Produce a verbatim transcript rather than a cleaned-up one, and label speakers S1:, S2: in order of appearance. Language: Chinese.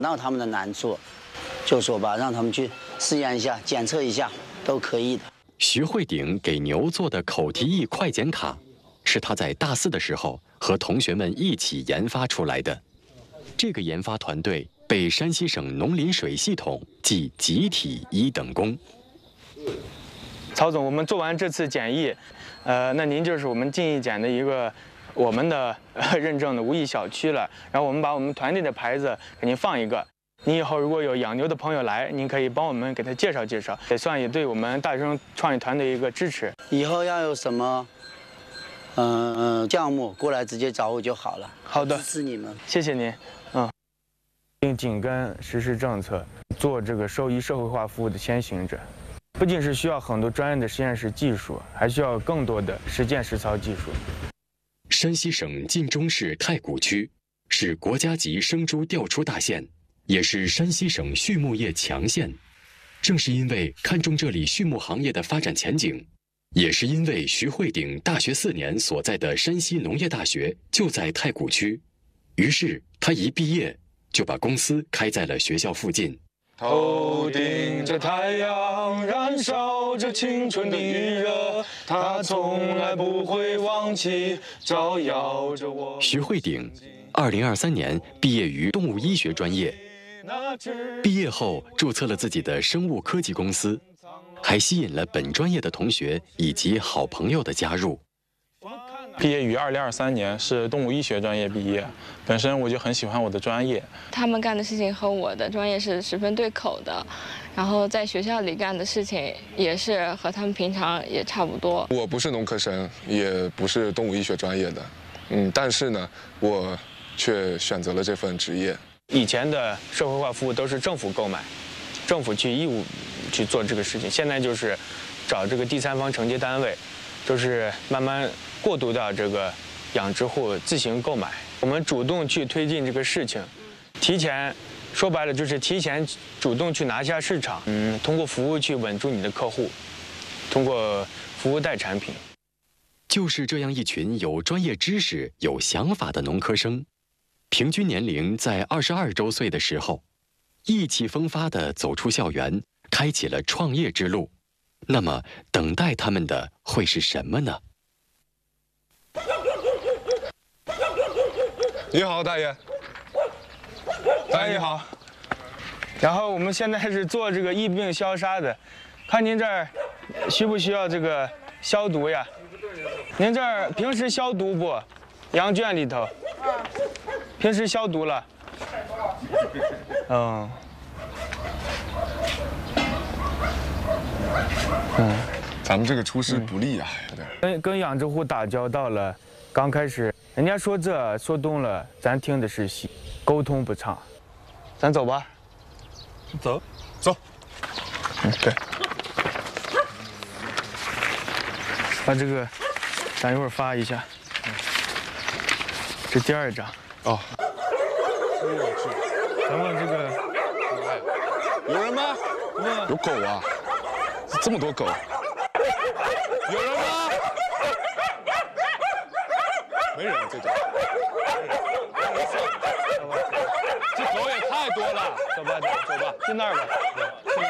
S1: 哪有他们的难处，就说吧，让他们去试验一下、检测一下，都可以的。
S2: 徐慧鼎给牛做的口蹄疫快检卡，是他在大四的时候和同学们一起研发出来的。这个研发团队被山西省农林水系统记集体一等功。
S3: 曹总，我们做完这次检疫，呃，那您就是我们进一检的一个我们的、呃、认证的无疫小区了。然后我们把我们团队的牌子给您放一个。您以后如果有养牛的朋友来，您可以帮我们给他介绍介绍，也算也对我们大学生创业团队一个支持。
S1: 以后要有什么，嗯、呃、嗯项目过来直接找我就好了。
S3: 好的，
S1: 支持你们，
S3: 谢谢您。嗯，并紧跟实施政策，做这个兽医社会化服务的先行者，不仅是需要很多专业的实验室技术，还需要更多的实践实操技术。
S2: 山西省晋中市太谷区是国家级生猪调出大县。也是山西省畜牧业强县，正是因为看中这里畜牧行业的发展前景，也是因为徐慧鼎大学四年所在的山西农业大学就在太谷区，于是他一毕业就把公司开在了学校附近。
S3: 头顶着太阳，燃烧着青春的余热，它从来不会忘记，照耀着我。
S2: 徐慧鼎，二零二三年毕业于动物医学专业。毕业后注册了自己的生物科技公司，还吸引了本专业的同学以及好朋友的加入。
S4: 毕业于二零二三年，是动物医学专业毕业。本身我就很喜欢我的专业，
S5: 他们干的事情和我的专业是十分对口的，然后在学校里干的事情也是和他们平常也差不多。
S6: 我不是农科生，也不是动物医学专业的，嗯，但是呢，我却选择了这份职业。
S3: 以前的社会化服务都是政府购买，政府去义务去做这个事情，现在就是找这个第三方承接单位，就是慢慢过渡到这个养殖户自行购买。我们主动去推进这个事情，提前说白了就是提前主动去拿下市场，嗯，通过服务去稳住你的客户，通过服务带产品。
S2: 就是这样一群有专业知识、有想法的农科生。平均年龄在二十二周岁的时候，意气风发地走出校园，开启了创业之路。那么，等待他们的会是什么呢？
S6: 你好，大爷。大爷你好。
S3: 然后我们现在是做这个疫病消杀的，看您这儿需不需要这个消毒呀？您这儿平时消毒不？羊圈里头。平时消毒了，嗯，
S6: 嗯，咱们这个出师不利啊，有点。
S3: 跟跟养殖户打交道了，刚开始人家说这说东了，咱听的是西，沟通不畅，咱走吧。
S6: 走，走。嗯，对。
S3: 把这个，咱一会儿发一下。这第二张。哦，
S6: 我去，
S3: 咱们这个
S6: 有人吗？有狗啊，这么多狗，有人吗？没人，这种，
S3: 这狗也太多了。走吧，走吧，进那儿吧。